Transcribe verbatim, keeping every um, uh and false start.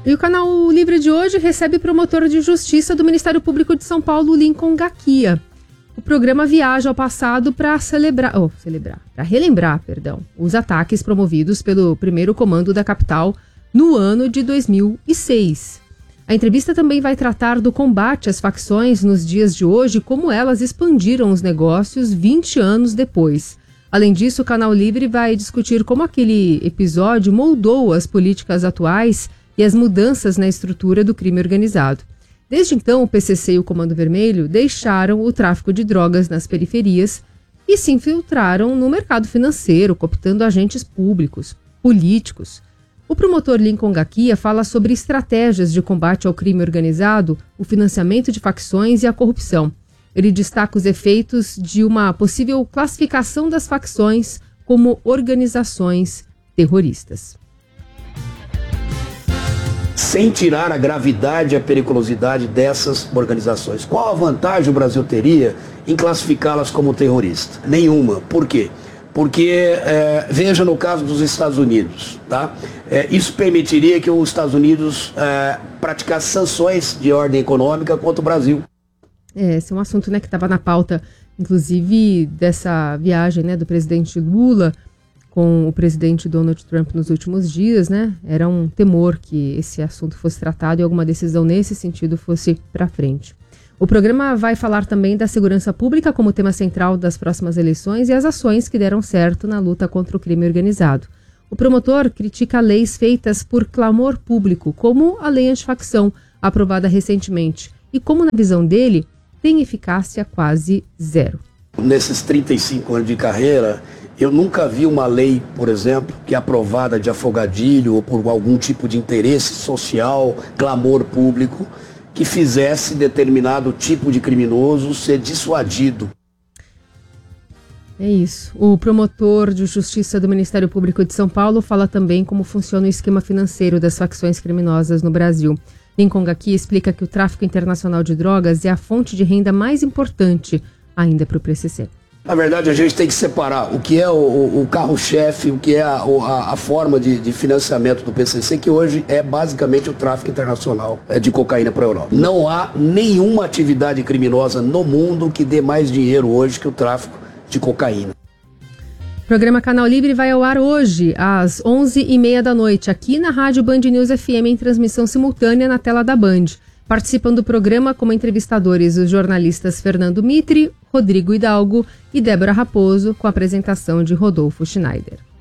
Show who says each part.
Speaker 1: E o Canal Livre de hoje recebe promotor de justiça do Ministério Público de São Paulo, Lincoln Gaquia. O programa viaja ao passado para celebrar, oh, celebrar, para relembrar, perdão, os ataques promovidos pelo primeiro comando da capital no ano de dois mil e seis. A entrevista também vai tratar do combate às facções nos dias de hoje e como elas expandiram os negócios vinte anos depois. Além disso, o Canal Livre vai discutir como aquele episódio moldou as políticas atuais e as mudanças na estrutura do crime organizado. Desde então, o P C C e o Comando Vermelho deixaram o tráfico de drogas nas periferias e se infiltraram no mercado financeiro, cooptando agentes públicos, políticos. O promotor Lincoln Gaquia fala sobre estratégias de combate ao crime organizado, o financiamento de facções e a corrupção. Ele destaca os efeitos de uma possível classificação das facções como organizações terroristas.
Speaker 2: Sem tirar a gravidade e a periculosidade dessas organizações. Qual a vantagem o Brasil teria em classificá-las como terroristas? Nenhuma. Por quê? Porque, é, veja no caso dos Estados Unidos, tá? É, isso permitiria que os Estados Unidos é, praticasse sanções de ordem econômica contra o Brasil.
Speaker 1: É, esse é um assunto, né, que estava na pauta, inclusive, dessa viagem, né, do presidente Lula com o presidente Donald Trump nos últimos dias, né? Era um temor que esse assunto fosse tratado e alguma decisão nesse sentido fosse para frente. O programa vai falar também da segurança pública como tema central das próximas eleições e as ações que deram certo na luta contra o crime organizado. O promotor critica leis feitas por clamor público, como a lei antifacção, aprovada recentemente, e como, na visão dele, tem eficácia quase zero.
Speaker 2: Nesses trinta e cinco anos de carreira, eu nunca vi uma lei, por exemplo, que é aprovada de afogadilho ou por algum tipo de interesse social, clamor público, que fizesse determinado tipo de criminoso ser dissuadido.
Speaker 1: É isso. O promotor de justiça do Ministério Público de São Paulo fala também como funciona o esquema financeiro das facções criminosas no Brasil. Lincoln Gaquia explica que o tráfico internacional de drogas é a fonte de renda mais importante ainda para o P C C.
Speaker 2: Na verdade, a gente tem que separar o que é o, o carro-chefe, o que é a, a, a forma de, de financiamento do P C C, que hoje é basicamente o tráfico internacional de cocaína para a Europa. Não há nenhuma atividade criminosa no mundo que dê mais dinheiro hoje que o tráfico de cocaína.
Speaker 1: O programa Canal Livre vai ao ar hoje, às onze e meia da noite, aqui na Rádio Band News F M, em transmissão simultânea na tela da Band. Participam do programa como entrevistadores os jornalistas Fernando Mitre, Rodrigo Hidalgo e Débora Raposo, com a apresentação de Rodolfo Schneider.